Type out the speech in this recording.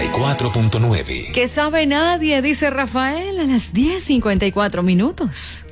94.9. Que sabe nadie, dice Rafael a las 10:54.